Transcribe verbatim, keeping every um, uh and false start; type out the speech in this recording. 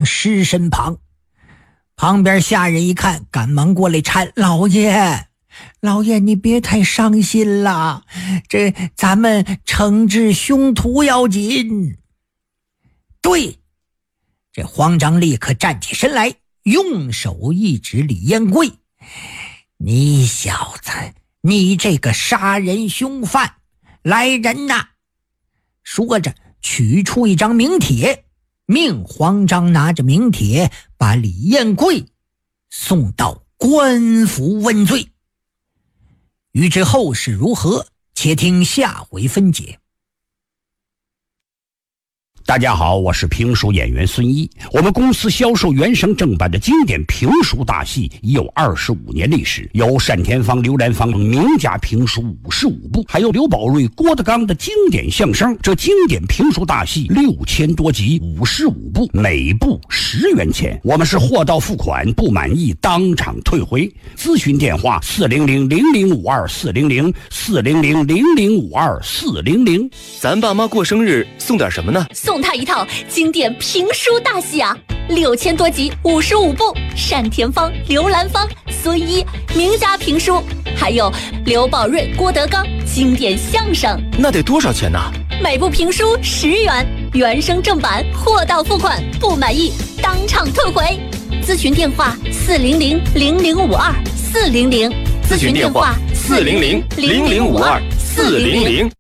尸身旁。旁边下人一看，赶忙过来搀：老爷老爷你别太伤心了，这咱们惩治凶徒要紧。对，这慌张立刻站起身来，用手一指李彦贵：你小子，你这个杀人凶犯，来人呐！说着取出一张名帖，命黄章拿着名帖把李彦贵送到官府问罪。欲知后事如何，且听下回分解。 大家好，我是评书演员孙一。我们公司销售原声正版的经典评书大戏已有二十五年历史，有单田芳、刘兰芳名家评书五十五部，还有刘宝瑞、郭德纲的经典相声。这经典评书大戏六千多集，五十五部，每部十元钱。我们是货到付款，不满意当场退回。咨询电话：四零零零零五二四零零四零零零零五二四零零。 咱爸妈过生日送点什么呢？ 送他一套经典评书大戏啊，六千多集，五十五部，单田芳、刘兰芳、孙一名家评书，还有刘宝瑞、郭德纲经典相声。 那得多少钱呢？ 每部评书十元，原声正版，货到付款，不满意当场退回。咨询电话：四零零零零五二四零零。 咨询电话：四零零零零五二四零零。